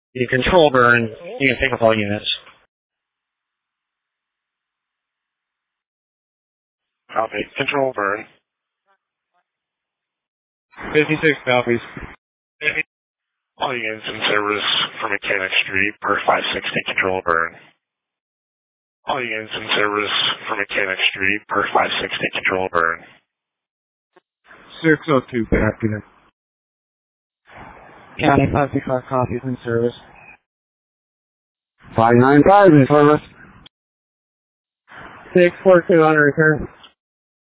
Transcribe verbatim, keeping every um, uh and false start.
You control burn. You can pick up all units. Copy. Control burn. fifty-six copies. All units in service for Mechanic Street per five sixty. Control burn. All units in service for Mechanic Street per five sixty. Control burn. six oh two, back in. County five sixty-five copies in service. five ninety-five in service. six four two on return.